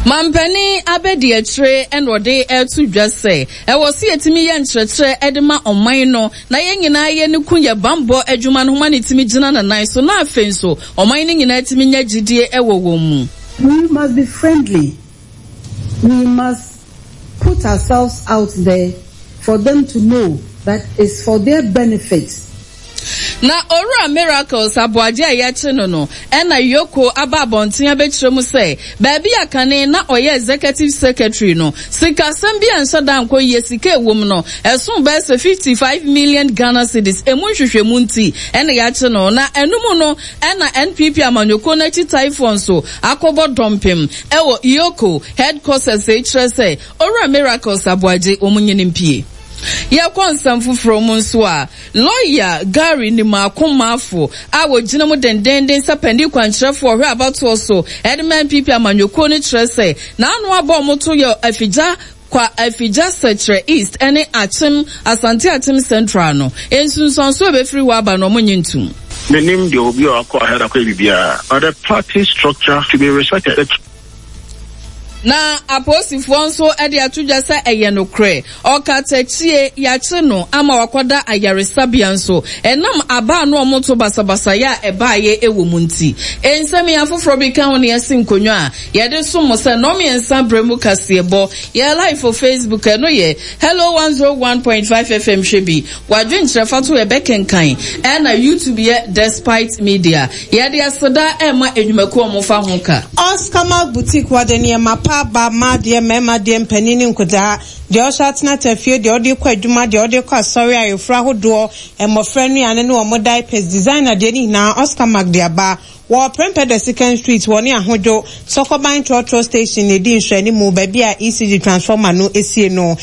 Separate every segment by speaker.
Speaker 1: Mampani abedi etre enwode etu dwase ewo si etimi ye nkyerɛkyerɛ edema ɔman no na ye nyina ye ne kunye bambo adwuma no homa ne timi gina na nan so na afen so ɔman ne nyina etimi nya gidie ewo wɔ mu.
Speaker 2: We must be friendly. We must put ourselves out there for them to know that it's for their benefits.
Speaker 1: Na Ora Miracles abuaje ayache no ena Yoko ababontin abechire mu se baabi akane na oye executive secretary no sika sambi anso dan ko yesika ewom no esun be se 55 million Ghana cedis emu hwehwemu nti ena yache no na enum no ena NPP amanyoko na chi typhoon so akobo dompem ewo Yoko headquarters se Ora Miracles abuaje omunyene mpie ya konsam fufuro mu nso a lawyer Gary ni makomafo a wogina mu dendenden sapandi kwankyerefo ohwe abato so Edman PP amanyoko ni kyerese na anu aba moto yo afija kwa afija setre east ene atim asante atim central no ensunson so be free waba no munyintum
Speaker 3: menim de obi akọ ahera kwa bibia other party structure to be respected.
Speaker 1: Na aposifo nso ede atudwa se eyenokre okatachie yache no ama wakoda ayaresabia nso enam aba no omoto basabasa ya ebaye ewo munti ensemi afoforo bi kan ne yasin konyo a yede somo se no me ensa bremu kasebo ye live for Facebook no ye hello 101.5 FM shebi wadwen kyerfato ebekenkan na YouTube ye despite media yede aseda ema enwumako omofa hoka
Speaker 4: Oscar Mark Boutique wadeni mapa ba ma de mema de mpanini nkoda de oshatna tafie de odi kwa adwuma de odi kwa sorry ayofra hodo emofra nu ane no omo diapers designer de ni na Oscar Mark de aba wo prempe the second street woni ahodo Sokoban Trotro station edi nhwani mu ba bia ECG transformer no esie no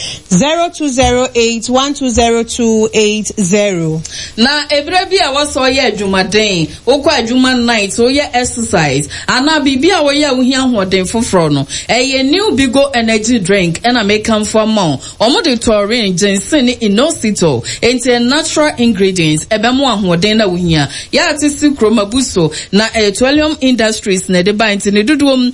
Speaker 4: 0208120280
Speaker 1: na ebra bia waso ye adwumaden okwa adwuma night o ye exercise ana bibia wo ye ohia hoden foforo no eye new Bigo energy drink and make come for more omo taurine ginseng inosito ente natural ingredients ebemo ahoden na wohia ya atisi kromabuso na Petroleum Industries na de bind ne dudum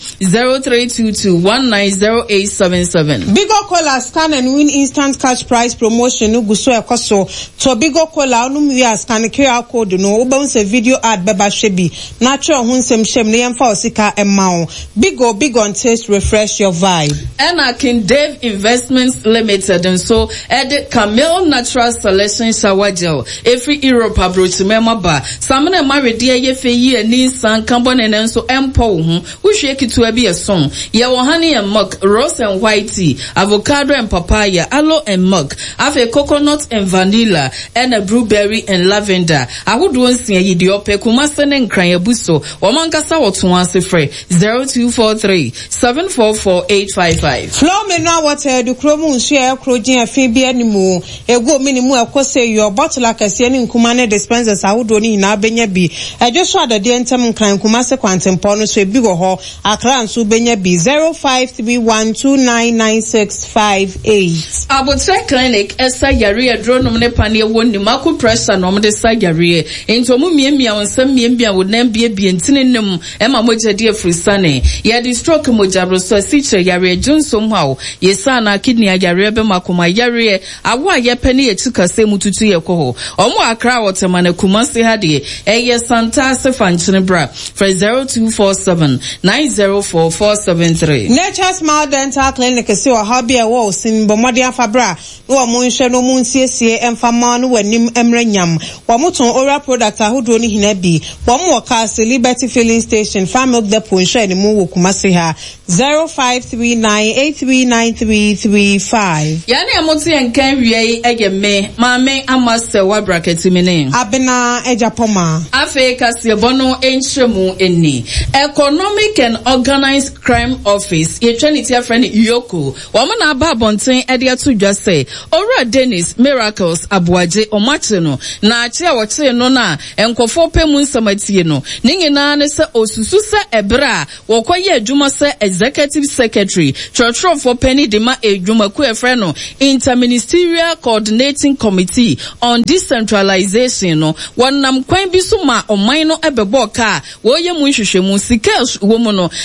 Speaker 1: 0322190877
Speaker 4: Bigo Cola scan and win instant cash prize promotion no guso ekoso to Bigo Cola onum wi scan QR code no obon video ad beba shebi natural hunsem shem ne yemfa osika emma Bigo big on taste refresh your vibe
Speaker 1: and King Dave Investments Limited and so ed Camille Natural Selection Shower Gel every Europe abroad mema ba samana married ye fe yi ani san carbon and enso empo hu uhwe kitu abi eson ye wo honey and milk rose and white tea avocado and papaya aloe and milk afi coconut and vanilla and a blueberry and lavender ahodo nsia yi de opeku masene nkran abuso wo mankasa woto ase frɛ 0243 744855
Speaker 4: flow me no water du kromu nsu e krogin afi bi animu egu minimu ekose yo bottle akase ni nkuma ne dispensers ahodo ni na benya bi ejeso adade ntem nkran nkuma se kwantempo no so ebi wo ho akra nso benya bi 0531299658
Speaker 1: Abotre clinic esa yare adronom ne pane woni mako pressure no mde sa yare entomu miemia wonsam miembia wonam bie ntinenem ema mojade afrisane ye di stroke mojabro so siche yare junsom hawo yesa na kidney yare be makoma yare awo aye pani etukase mututu ye ko ho omo akra wotemane kumase hade eye santa se fanchine bra for 0247904473
Speaker 4: Nature's Smile Dental Clinic se wa hobby e wo sin bomode afabra no wo nhwe no mu nsiesie emfama no wanim emranyam wo moton oral product ahodo ni hina bi wo mo ka Liberty Filling Station Farm Milk Depot nhwe ni mu wo kumase ha 0539839335
Speaker 1: yani amoto yenkan wiei egeme maame amase wa bracket mini
Speaker 4: abena ejapoma
Speaker 1: afi kase bono enhyemu eni Economic and Organized Crime Office yetwaniti afrani Yoko wamana aba bonten ede atudwa se Ora Dennis Miracles abuaje omache no na ache woche no na enkofo pemu nsamatie no ningina ne se osusu se ebra wokoye adwuma se executive secretary Church for Penny Dema adwuma ku efre no Interministerial Coordinating Committee on Decentralization no wonam kwan bi so ma oman no ebebo sika wo ye mu hwehwemu sika wo mu no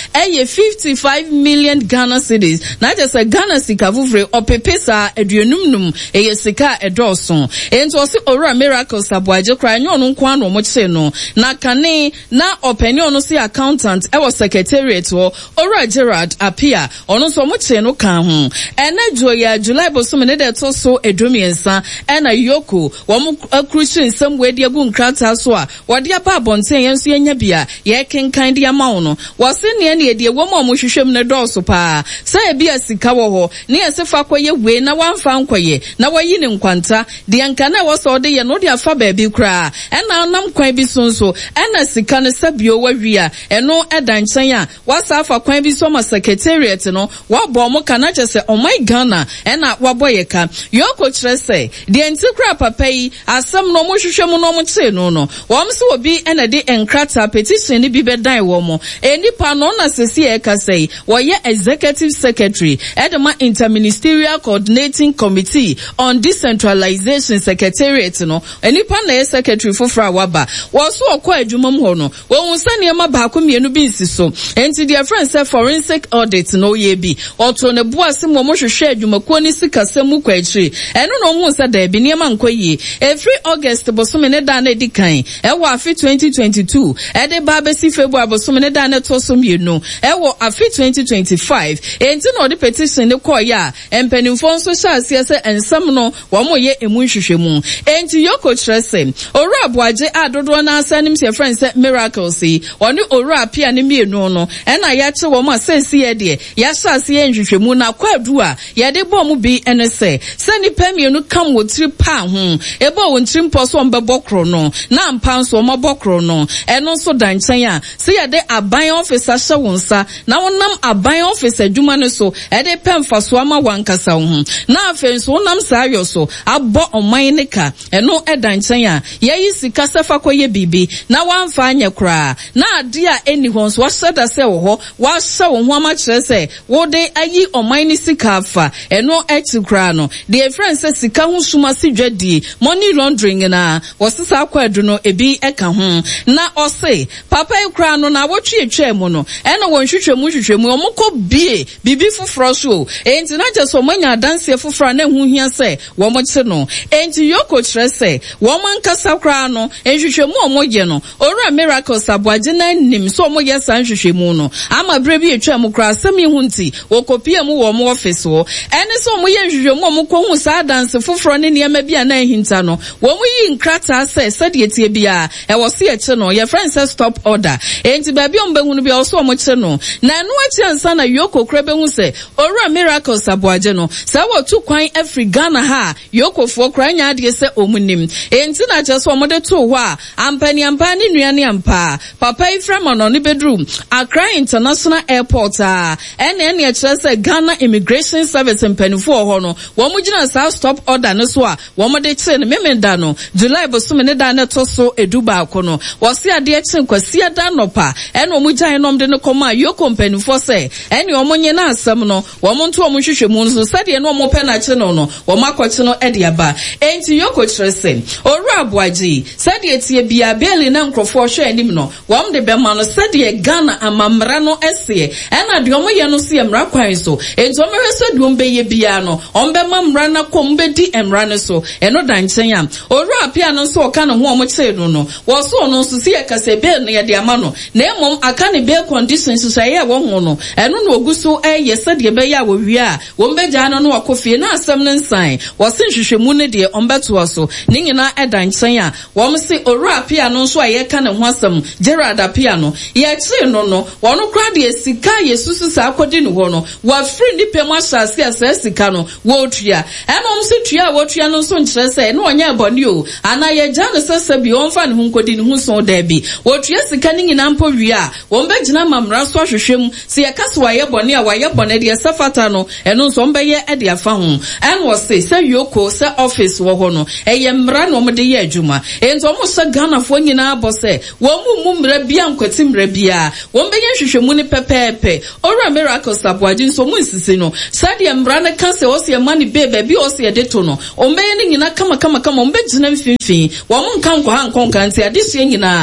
Speaker 1: 55 million Ghana cedis na just a Ghana sika fufure opepesa aduonumnum sika edoso ento se owura Miracle Sabuaje kra nyo no nkwa no mo kye no na kane na openi ono si accountant was secretariat wo owura Gerard Apia ono so mo kye no kan ho ena joya July bosom ne de to so edomiensa ena yoko wo mo akruchi nsam we de agu nkrata so a wo de apa abonten yenso yenya bia ye kenkan de ama no wo se ne ne de wo mo hwehwem ne doso pa sa bia sika wo ho ne yesefa koye we na wamfa nkoye na wayi ne nkwanta de anka na wo so de ye no de afa ba bi kra ena nam kwan bi sonso ena sika ne sabio wawia eno eda nchen a wasa afa kwan bi so ma secretariat no wo bo mo kana chese oh my Ghana ena waboye ka yoko chese de ntikra papa yi asem no mo hwehwem no mo che no no wo mse obi ena de enkrata petition ni bi bedan wo mo enipa no na sesi e ka sei wo ye executive secretary edema interministerial coordinating committee on decentralization secretariat no enipa na ye secretary fofra waba wo so okọ adwumam ho no wo hunsane ma ba ko mienu bi nsiso enti their friend say forensic audit no ye bi oto ne boase mo hwehwe adwumakuo ni sikasemu kwa echi eno no hu nsa da bi niam ankoyi every August bosome ne da na edikan e wo afi 2022 e de ba be si February bosome ne da na to so mienu e wo afi 2025 enti no de petition ne koya empanimfo nso hyase se ensam no wo mo ye emu hwehwemu enti yoko trese owura Abuaje adodo na asanim se friend say Miracle si oni owura Apia ne mienu no e na ya che wo ma sensi ye de ya hyase ye hwehwemu na kwadu a ye de bo mu bi ene se nipa mienu kam wo tiri pa ho ebo wo ntiri mpo so mbebo kro no na mpa so mabokro no eno so danchen a se ye de aban officer hye wonsa na wonam aban officer adwuma ne so e de pemfa so ama wankasa ho na afen so wonam sa ayo so abo oman ne ka eno edanchen a ye sika sefa koye bibi na wamfa anya kra na ade a eni ho so wasada se wo ho wahye wo ho ama kire se wo de ayi oman ne sika afa eno etikra no the friend say sika ho suma si dwadi money laundering na wasisa kwadu no ebi eka ho na ose papa ekra no na wotwe etwa mu no ena won hwehwemu omko bie bibi fufro so enti na je so manya danse fufro na hu hia se wo mo kye no enti yoko kire se wo man kasa kra no ehwehwemu omoje no owura Miracle Sabuaje na nim so omoje san hwehwemu no ama bre bi etwa mu kra sami hu nti wo kopie mu wo mo office wo ene so omoye hwehwemu omko hu sa danse fufro ne niam bia na hinta no wo mu yi nkrata se sade etie bia e wo se eche no your friend say stop order enti ba bia ombehunu bia so omo che no na no eche ansa na yoko krebe hu se owura Miracle Sabuaje no sa wo tu kwan Afri Ghana ha yoko fo kra nya ade se omunim enti na che so omode to ho a ampani nuane ampa papa iframa no ne bedroom Accra International Airport ene eche se Ghana Immigration Service mpanifo ho no wo mu gina sa stop order no so a wo mo de che ne memenda no July bosom ne da na to so eduba akono wo se ade eche nkwasi ada nopa ene wo mu gyan nom de ne koma yoko mpanifo se ene wo mo nye na asem no wo mo nto wo mo hwehwemu no so sade no mo pe na che no no wo makwache no ede aba enti yoko trese owura Abuaje sade etie bia beli na nkrofo hwe anim no wo mo de bema no sade Ghana amamra no ese ena de wo ye no se emra kwan so enti wo me se de wo be ye bia no ombe mamra na kombe di emra ne so eno danchen am owura Apia no so ka no ho omo che no wo so no so se yakase be no ye de ama no na emom aka ne be conditions so ye wo ho no eno no oguso ye sade be ya wo wi a wo mbe ja no no wakofie na asem ne nsan wo se hwehwemu ne de ombeto so ne nyina edanchen a wo mse owura Apia no so ye ka ne ho asem Gerard Apia no ye che no wo no kra de sika yesusu sa akodi ne ho no wa free ni pemu asase asa sika no wo tua eno mse tua wo tua no so nkyere se no onya boni o ana ye ja no sese bi onfa ne ho nkodi ne ho so da bi wo tua sika ne nyina mpo wi a wo mbe gina mamra so hwehwem se ye kase wa ye boni a wa ye boni de safata no eno so mbe ye ede afa ho en wo se yoko se office wo ho no eye mra no mo de ye adwuma ento mo se Ghana fo nyina abo se wo mu mra bia nkwati mra bia wo mbe ye hwehwemu ne pepepe owura Miracle Sabuaje nso mu nsisi no sade mra ne kase wo se mani bebe bi o se de to no ombe ye nyina kama ombe gina mfimfin wo mo nka nkwa ha nkonka nti ade so nyina enko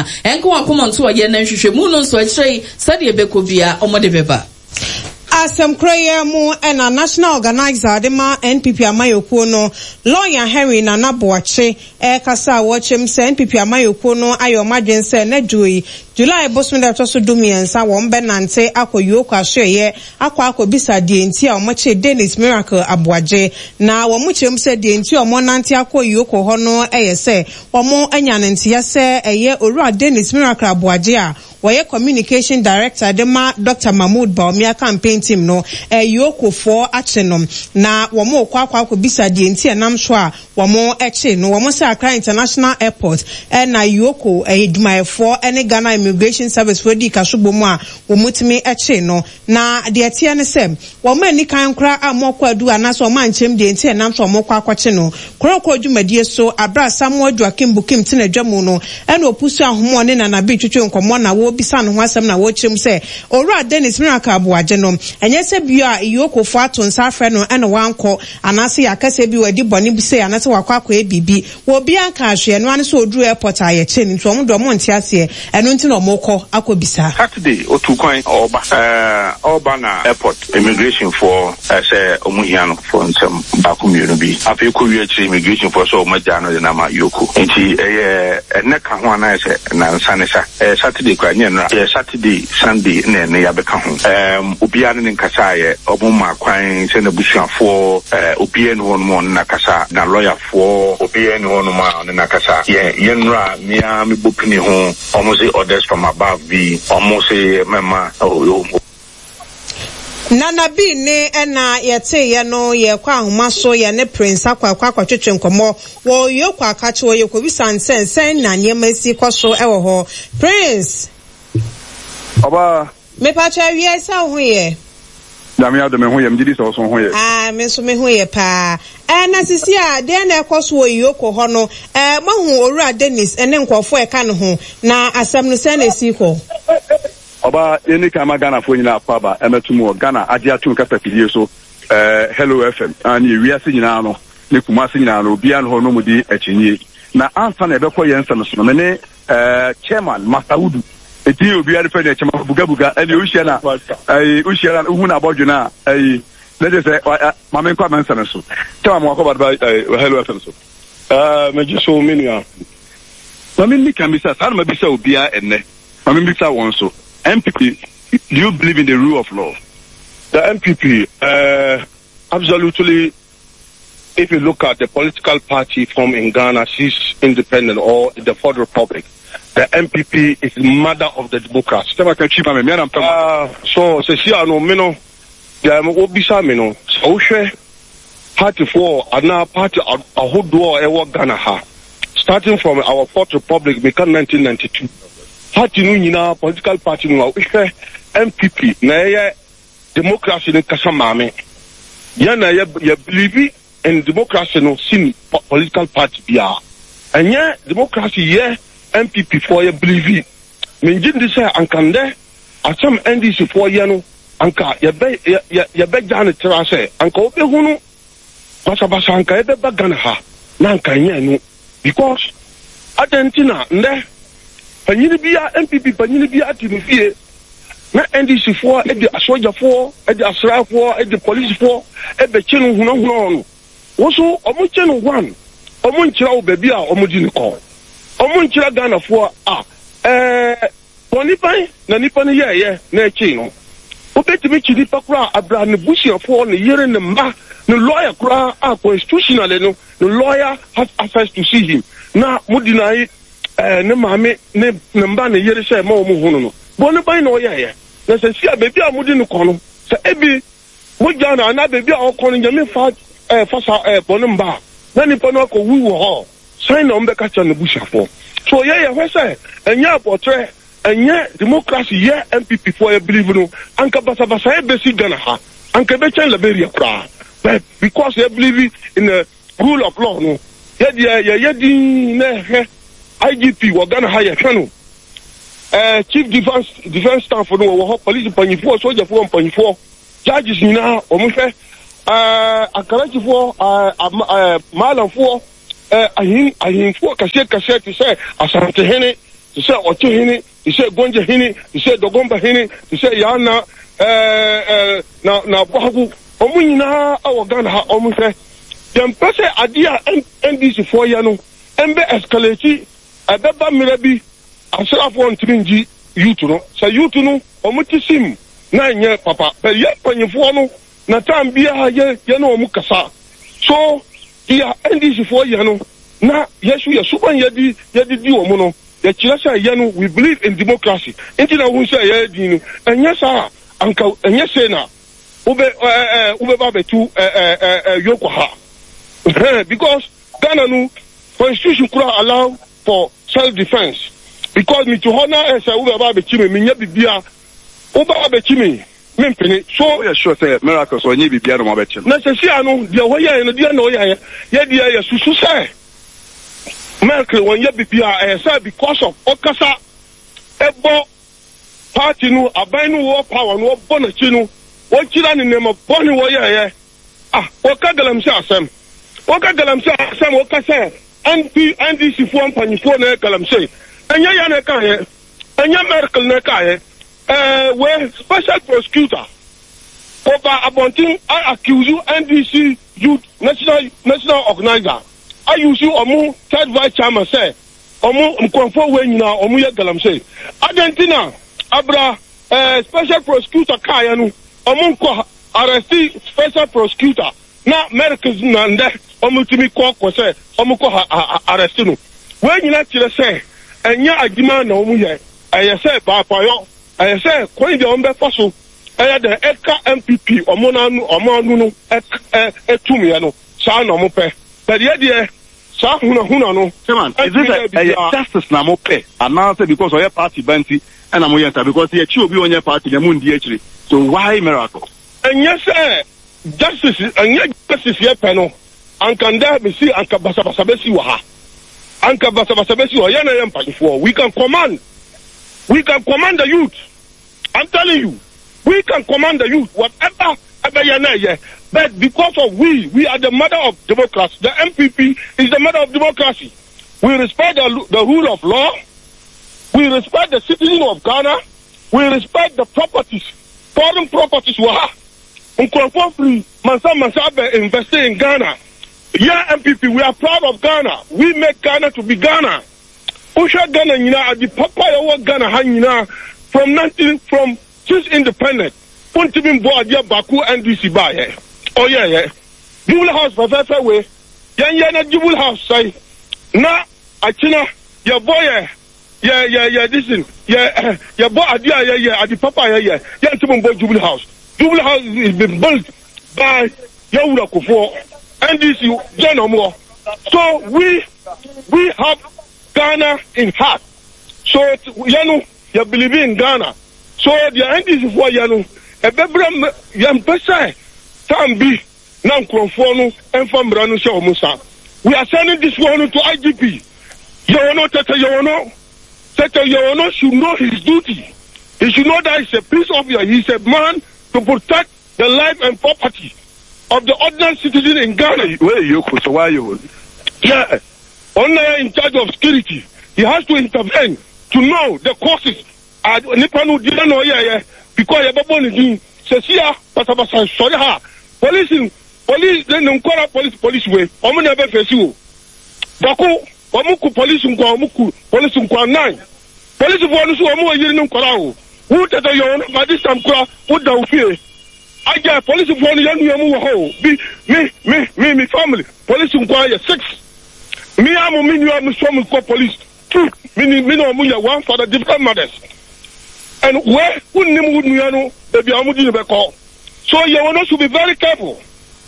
Speaker 1: ko akoma nto ye na nhwehwe mu no nso akyerɛ sɛde ebekobia ɔmode beba
Speaker 4: Asemkroye mu ena national organizer de ma NPP Amayokuo no lawyer Henry Nana Boache kasa watchem se NPP Amayokuo no ayo madwen se na July bosom da toso dumiensa won benante akoyo kwahweye akobisa de enti a omoche Dennis Miracle Aboaje na wo muchem se de enti omo nante akoyo ko ho no se omo anya nante se Owura Dennis Miracle Aboaje a Waye communication director de ma Dr. Mahmoud Baumia campaign team no yoko for achenom na womo kwa bisa de enti enam so a womo eche no womo se Accra International Airport na yoko edumaefo ene Ghana Immigration Service for di kasubomu a womutimi eche no na de etie ne sem womo ani kan kra amokwa adu anaso womo anchem de enti enam so womo kwa kwache no kroko dwumadie so abra Samuel Joakim Bukim tinadwamu no ena opusu ahomo ne na bi twetwe nkomo na wo bisa no ho asem na wo kyerem se Owura Dennis Miracle Aboaje no enye se bio a yokofo atonsa afre no ena wanko anase yakase bi wadi bone bi se anase wakwa ebibi wo bi anka ahwe no ane so oduru airport a ye che ni nto omo do mo ntia se eno nti na omokọ akobisa
Speaker 3: Saturday otukwan oba na airport immigration for say omuhia no for nsem ba ko mienu bi afi ko wi akiri immigration for so omaja no na ma yoko nti ene ka ho ana se na nsane sa Saturday kwa nye na Saturday Sunday ne ya beka ho obia ne nkasa ye obuma kwan se na busuafo obia ne won mo na kasa na lawyer fo obia ne won ma na kasa ye nra mia me bopini ho almost orders from above be almost mema
Speaker 4: Nana bi ne ena yete ye no ye kwa ahoma so ye ne prince akwa twetwe nkomo wo yokwa akache wo yekwa bisa nsen na nyema si kwaso ewo ho Prince
Speaker 5: Oba
Speaker 4: me pa cha wie sa ho ye
Speaker 5: Dami ado me ho ye mjidi so ho ye
Speaker 4: me so me ho ye pa na sisi a de na kwaso wo yoko ho no mahu Owura Dennis ene nkofo e ka no ho na asam no se na si ko
Speaker 5: Oba eni kama Ghana fo nyina akwa emetumu Ghana age atum kasa pidie so Hello FM ani wiase nyina no ne kumase nyina no bia no no mudi achinye na ansa na ebekọ yensa no so me chairman Masaudu eti obi ari fe ne chairman bugabuga eni ohia na ohia na hu na bodwo na na je se mama nkwa mensa no so chairman mo akọ ba Hello FM so
Speaker 3: meji so minia
Speaker 5: mama ni kamisa sa na mabisa obia enne mama mbisa won so MPP, do you believe in the rule of law?
Speaker 3: The MPP, absolutely, if you look at the political party from in Ghana, she's independent or the Fourth Republic, the MPP is the mother of the democracy. So, she no meno, the obisa meno, so party for, and now party a whole door ewa Ghana ha. Starting from our Fourth Republic, become 1992. Party no nyina political party no we MPP na ye democracy ne kasa mame ya na ye believe in democracy no sin political party bia anya democracy ye MPP for ye believe menjindi say ankande asem NDC for ye no anka ye be jane tra say anka obe hunu basa anka ye be Ghana ha na anka nya no because Argentina nde Panyini biya MPP panyini biya atimifie na NDC for the soldier for the asra for the police for the chenu huno no woso omo chenu one omo nchira obabi a omo di nko omo nchira Ghana for ponipan na nipa ne ye na echi no obetimi chidi pakura abra ne busia for ne yere ne mba ne lawyer kura a constitutional no the lawyer has access to see him na mudinai ne mame ne mba ne yere sha ma omo hunu no bonu ban na oyaye na se sia bebi a mudi no kono se ebi mo jana na bebi a okono nyame fa fa bonu mba na ni pono ko wu ho sign na mbeka cha ne bushafo so ye hwese enya portrait enya democracy ye MPP for ye believe no anka basa e besi Ghana ha anka be chen Liberia pra but because ye believe in the rule of law no ye di na he IGP wa Ghana higher channel chief defense staff no wo police panifo soldier for panifo judges ni na o mo hwe akarachi for malam for ahin for kase ti say asante hene to say Ochohini, to say Gonjahini, to say Dogombahini, to say Yana, na Bahu, Omuna, our Ghana, Omuse. Then Pese Adia NDC for Yano, Embe Escalati, Abeba Mirabi, Asraf 1 youth no sa youth no omutisim na nye papa but ye panyefo no na time bia ye no omukasa so dia NDC for ye no na yesu ye suban ye di omo no ye kire say ye no we believe in democracy enti na hu say ye di no enye sa anka enye say na ube ba betu yoko ha because Ghana no constitution could allow for self defense. Because me to honor as a Uber Chimney, me bibia, Uber Chimney, Mimpini, so yeah, sure say miracles or ye be beyond my betting. Necessiano, the way and the dear no ya, dear Susu say. Miracle when ye bibia, I say because of Okasa, Ebo, party no, Abinu war power, no bonachino, what chilan in name of Bonnie Waya, Okagalam Sam, Okasa, NDC form Panifone Kalam say. Anya yana kaye, anya miracle na kaye, where special prosecutor over Abontin, I accuse you NDC youth national organizer. I use you omu third vice chairman say, omu mkonfo when na omu ye galam say. Argentina, abra special prosecutor kaye no, omu ko arresti special prosecutor na miracles na nde omu timi ko say, omu ko arresti no. When you not say. Enya adima na omu ye ayese papayo ayese koin de ombe faso aya de eka MPP omonu no etumye no sa na omu pe but ye de sa huna no man is this a justice na mo pe announce because oya party banti and am yenta because ye chi obi onye party dem ndi achiri so why miracle enya say justice enya justice ye pe no ankanda be si anka basa besi wa ha. We can command the youth. I'm telling you, we can command the youth, whatever. But because of we are the mother of democracy. The MPP is the mother of democracy. We respect the rule of law. We respect the citizen of Ghana. We respect the properties, foreign properties. Mansa invested in Ghana. Yeah, MPP, we are proud of Ghana. We make Ghana to be Ghana. Usha Ghana, at the Papa Ghana, from since independent. Puntimin Boadia Baku NDC by. Oh yeah. Jubal House, Professor Way. Yana Jubal House, say. Na, Achina, your boy, this is, your boy, at the Papa, Yantimun Boy Jubal House. Jubal House has been built by Yaura Kufo. NDC, John. So we have Ghana in heart. So Yanu, you believe in Ghana. So the NDC for Yanu, a bebram Yampesa, Tambi, Nankrofonu, and from Ranusha Musa. We are sending this one to IGP. Tata Yono should know his duty. He should know that he's a peace officer. He's a man to protect the life and property of the ordinary citizen in Ghana. Where you so why you? Yeah, only in charge of security. He has to intervene to know the causes. Nipanu didn't know because you're born in Cecia, sorry ha. Police, then don't call police way. Omu never face you. Baku, Omuku police Omuku, police 9. Police for Omu Yin Korao. Who tell you by this time who don't fear? I get police for young me family. Police inquire 6. Me am from police 2. Me no one for the different mothers. And where wouldn't you baby Amudi call? So Yono should be very careful.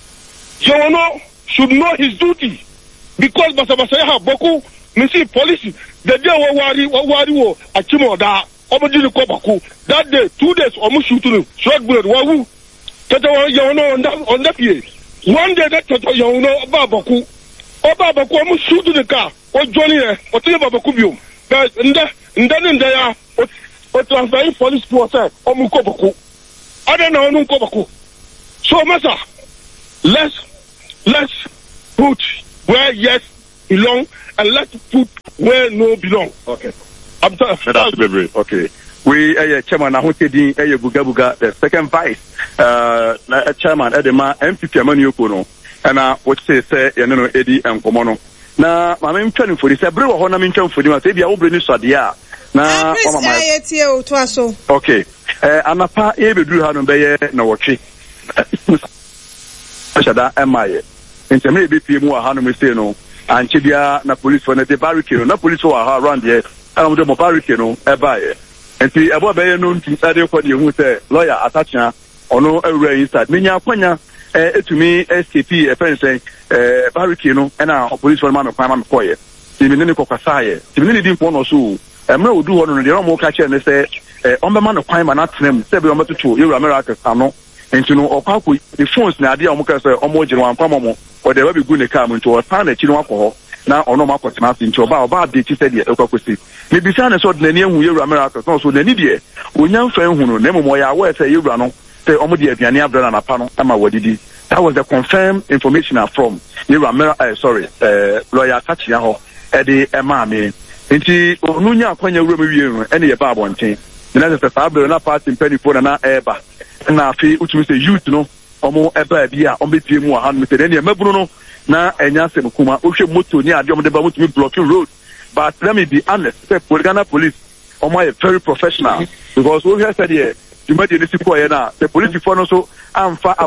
Speaker 3: Yono should know his duty. Because Basabasaya Boku, me see police, the day what Achimo da Obadi Kobaku. That day, 2 days almost shooting short bullet wawu. Tata Yono on that year. One day that Tata Yono Babaku. Babaku almost shooting the car. Or Johnny or Babakubium. But and then they are transferring police to us or Mukobaku. I don't know Mukobaku. So Massa, let's put where yes belong and let's put where no belong. Okay. I'm that's baby.
Speaker 5: Okay. We chairman Ahotedin Buga, the second vice chairman Edema MPP Amanioko no. And what say Eddie and Komono. Now, I'm training for this. I bring a honor in for them. I say, "I'll bring you Sadia." Now, okay. I'm a pa able to do how to be no watching. Shada MIA. And to me, BP more Hanu no. And Chibia, na police for the barricade, na police for around here. I'm the barricade, no, buy. And see, about Bayon to study for the who say, lawyer, attachment, or no, a inside. Minya Panya. To me, SKP, a friend saying, Barricano, and our police for man of crime, I'm quiet. Timini Cocasaye, Timini didn't want to sue. I'm not do one on the Romo catcher and they say, on the man of crime and not them, 7 to 2, you're America, Sano, and to know, or the phones, Nadia, Mocasa, or Mojo, and Pamamo, or they will be good to come into a pan at alcohol. Now, or no Marcos Martin, to about the said, maybe San and so the name who you're America, also the Nidia, when young friend who know Moya, where say you run. That was the confirmed information from lawyer Kachiaho Eddie Emami. Inti Nunya Konya Rumi any about one thing. The next Fabio na part in penny for na eba. Na fi utu say youth no omo eba bia ombeti mu ha no te ne mabunu no na enya sem kuma o hwe moto ni ade omo de ba moto blocking road. But let me be honest, the Ghana police omo are very professional because we have said here the police before also amfa